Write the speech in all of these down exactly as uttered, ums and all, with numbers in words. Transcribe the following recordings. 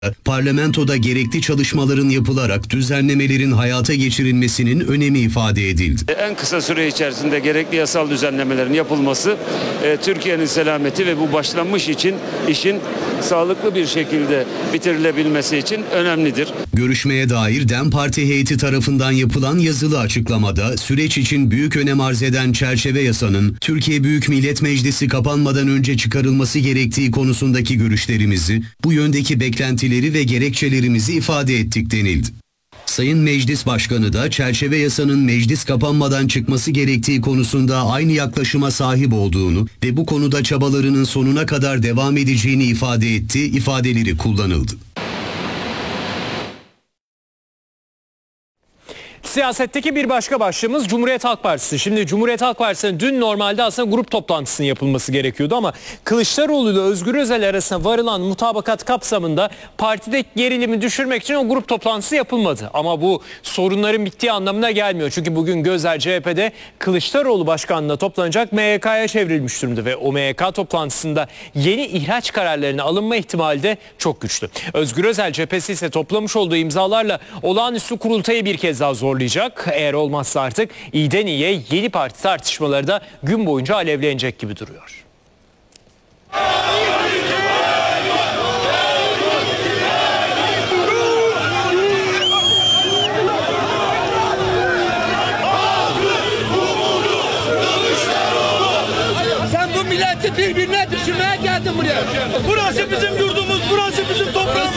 Parlamentoda gerekli çalışmaların yapılarak düzenlemelerin hayata geçirilmesinin önemi ifade edildi. En kısa süre içerisinde gerekli yasal düzenlemelerin yapılması e, Türkiye'nin selameti ve bu başlanmış için işin sağlıklı bir şekilde bitirilebilmesi için önemlidir. Görüşmeye dair DEM Parti heyeti tarafından yapılan yazılı açıklamada süreç için büyük önem arz eden çerçeve yasanın Türkiye Büyük Millet Meclisi kapanmadan önce çıkarılması gerektiği konusundaki görüşlerimizi, bu yöndeki beklentileri ve gerekçelerimizi ifade ettik denildi. Sayın Meclis Başkanı da çerçeve yasanın meclis kapanmadan çıkması gerektiği konusunda aynı yaklaşıma sahip olduğunu ve bu konuda çabalarının sonuna kadar devam edeceğini ifade etti, ifadeleri kullanıldı. Siyasetteki bir başka başlığımız Cumhuriyet Halk Partisi. Şimdi Cumhuriyet Halk Partisi'nin dün normalde aslında grup toplantısının yapılması gerekiyordu ama Kılıçdaroğlu ile Özgür Özel arasında varılan mutabakat kapsamında partideki gerilimi düşürmek için o grup toplantısı yapılmadı. Ama bu sorunların bittiği anlamına gelmiyor. Çünkü bugün gözler C H P'de Kılıçdaroğlu başkanlığında toplanacak M Y K'ya çevrilmiş durumda ve o M Y K toplantısında yeni ihraç kararlarına alınma ihtimali de çok güçlü. Özgür Özel cephesi ise toplamış olduğu imzalarla olağanüstü kurultayı bir kez daha zorlayacak. Eğer olmazsa artık iyiden iyiye yeni parti tartışmaları da gün boyunca alevlenecek gibi duruyor. Sen bu milleti birbirine düşürmeye geldin buraya. Burası bizim yurdumuz, burası bizim toprağımız.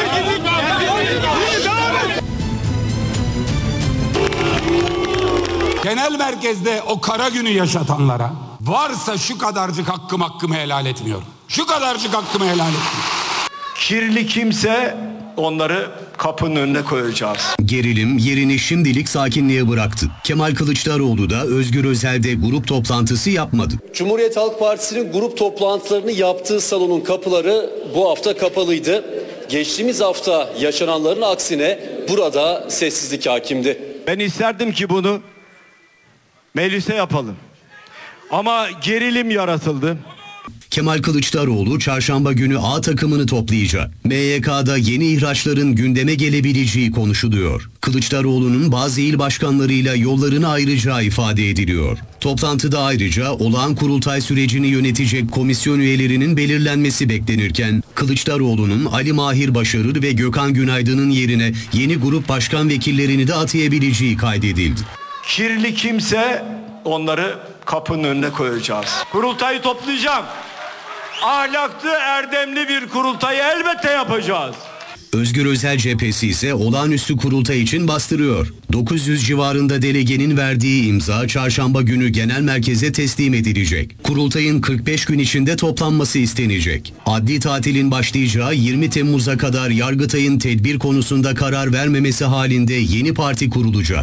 Genel merkezde o kara günü yaşatanlara varsa şu kadarcık hakkım hakkımı helal etmiyorum. Şu kadarcık hakkımı helal etmiyorum. Kirli kimse onları kapının önüne koyacağız. Gerilim yerini şimdilik sakinliğe bıraktı. Kemal Kılıçdaroğlu da Özgür Özel'de grup toplantısı yapmadı. Cumhuriyet Halk Partisi'nin grup toplantılarını yaptığı salonun kapıları bu hafta kapalıydı. Geçtiğimiz hafta yaşananların aksine burada sessizlik hakimdi. Ben isterdim ki bunu meclise yapalım. Ama gerilim yaratıldı. Kemal Kılıçdaroğlu çarşamba günü A takımını toplayacak. M Y K'da yeni ihraçların gündeme gelebileceği konuşuluyor. Kılıçdaroğlu'nun bazı il başkanlarıyla yollarını ayıracağı ifade ediliyor. Toplantıda ayrıca olağan kurultay sürecini yönetecek komisyon üyelerinin belirlenmesi beklenirken Kılıçdaroğlu'nun Ali Mahir Başarır ve Gökhan Günaydın'ın yerine yeni grup başkan vekillerini de atayabileceği kaydedildi. Kirli kimse onları kapının önüne koyacağız. Kurultayı toplayacağım. Ahlaklı, erdemli bir kurultayı elbette yapacağız. Özgür Özel cephesi ise olağanüstü kurultay için bastırıyor. dokuz yüz civarında delegenin verdiği imza çarşamba günü genel merkeze teslim edilecek. Kurultayın kırk beş gün içinde toplanması istenecek. Adli tatilin başlayacağı yirmi Temmuz'a kadar Yargıtay'ın tedbir konusunda karar vermemesi halinde yeni parti kurulacak.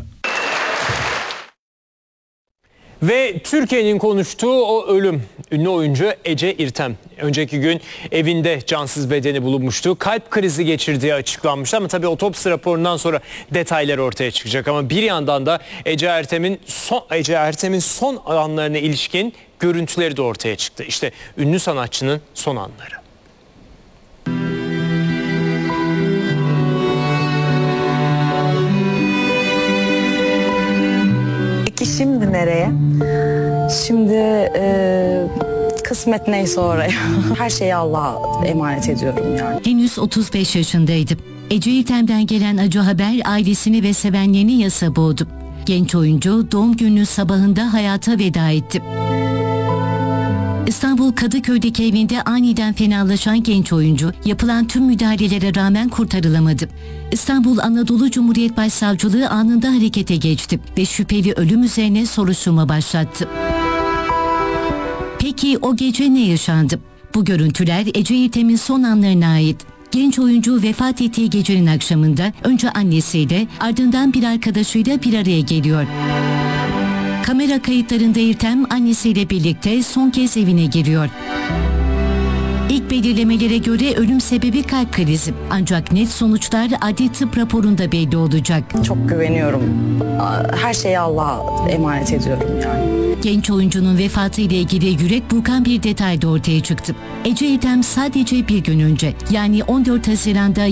Ve Türkiye'nin konuştuğu o ölüm. Ünlü oyuncu Ece İrtem. Önceki gün evinde cansız bedeni bulunmuştu. Kalp krizi geçirdiği açıklanmıştı ama tabii otopsi raporundan sonra detaylar ortaya çıkacak. Ama bir yandan da Ece Ertem'in son, Ece Ertem'in son anlarına ilişkin görüntüleri de ortaya çıktı. İşte ünlü sanatçının son anları. Peki şimdi nereye? Şimdi e, kısmet neyse oraya. Her şeyi Allah'a emanet ediyorum yani. Henüz otuz beş yaşındaydı. Ece İrtem'den gelen acı haber ailesini ve sevenlerini yasa boğdu. Genç oyuncu doğum günü sabahında hayata veda etti. İstanbul Kadıköy'deki evinde aniden fenalaşan genç oyuncu yapılan tüm müdahalelere rağmen kurtarılamadı. İstanbul Anadolu Cumhuriyet Başsavcılığı anında harekete geçti ve şüpheli ölüm üzerine soruşturma başlattı. Peki o gece ne yaşandı? Bu görüntüler Ece İrtem'in son anlarına ait. Genç oyuncu vefat ettiği gecenin akşamında önce annesiyle ardından bir arkadaşıyla bir araya geliyor. Kamera kayıtlarında İrtem annesiyle birlikte son kez evine giriyor. İlk belirlemelere göre ölüm sebebi kalp krizi. Ancak net sonuçlar adli tıp raporunda belli olacak. Çok güveniyorum. Her şeyi Allah'a emanet ediyorum yani. Genç oyuncunun vefatı ile ilgili yürek burkan bir detay da ortaya çıktı. Ece Erdem sadece bir gün önce yani on dört Haziran'da